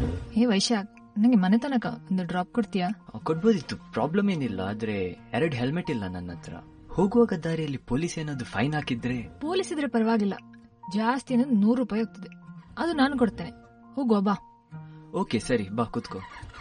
ಹೇ ವೈಶಾಖ್, ನಂಗೆ ಮನೆ ತನಕ ಒಂದು ಡ್ರಾಪ್ ಕೊಡ್ತೀಯಾ? ಕೊಡ್ಬೋದಿತ್ತು, ಪ್ರಾಬ್ಲಮ್ ಏನಿಲ್ಲ. ಆದ್ರೆ 2 ಹೆಲ್ಮೆಟ್ ಇಲ್ಲ ನನ್ನ ಹತ್ರ. ಹೋಗುವಾಗ ದಾರಿಯಲ್ಲಿ ಪೊಲೀಸ್ ಏನಾದ್ರು ಫೈನ್ ಹಾಕಿದ್ರೆ? ಪೊಲೀಸ್ ಇದ್ರೆ ಪರವಾಗಿಲ್ಲ, ಜಾಸ್ತಿ ಅಂದ್ರೆ 100 ರೂಪಾಯಿ ಹೋಗ್ತದೆ. ಅದು ನಾನು ಕೊಡ್ತೇನೆ. ಹೋಗುವ ಬಾ. ಓಕೆ ಸರಿ, ಬಾ ಕೂತ್ಕೋ.